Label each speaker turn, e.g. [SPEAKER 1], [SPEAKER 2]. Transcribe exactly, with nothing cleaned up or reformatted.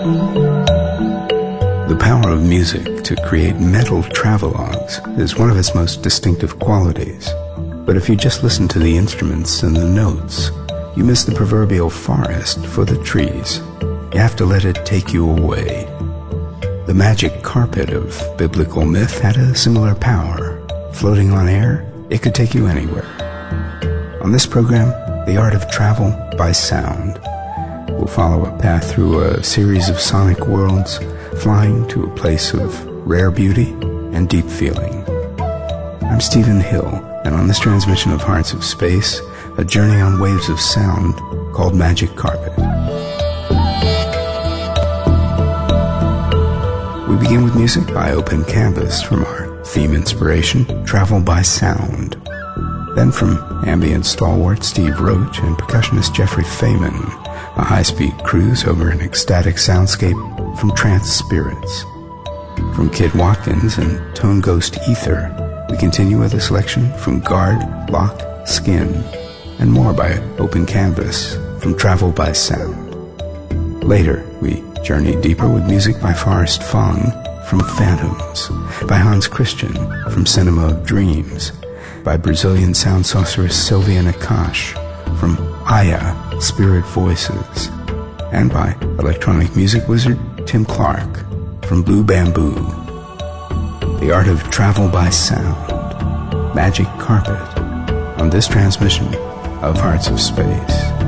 [SPEAKER 1] The power of music to create mental travelogues is one of its most distinctive qualities. But if you just listen to the instruments and the notes, you miss the proverbial forest for the trees. You have to let it take you away. The magic carpet of biblical myth had a similar power. Floating on air, it could take you anywhere. On this program, The Art of Travel by Sound. We'll follow a path through a series of sonic worlds, flying to a place of rare beauty and deep feeling. I'm Stephen Hill, and on this transmission of Hearts of Space, a journey on waves of sound called Magic Carpet. We begin with music by Open Canvas from our theme inspiration, Travel by Sound. Then from ambient stalwart Steve Roach and percussionist Jeffrey Feynman, a high-speed cruise over an ecstatic soundscape from Trance Spirits. From Kid Watkins and Tone Ghost Ether, we continue with a selection from Guard, Lock, Skin, and more by Open Canvas from Travel by Sound. Later, we journey deeper with music by Forrest Fong from Phantoms, by Hans Christian from Cinema of Dreams, by Brazilian sound sorceress Sylvia Nakash from Aya, Spirit Voices, and by electronic music wizard Tim Clark from Blue Bamboo. The Art of Travel by Sound, Magic Carpet, on this transmission of Hearts of Space.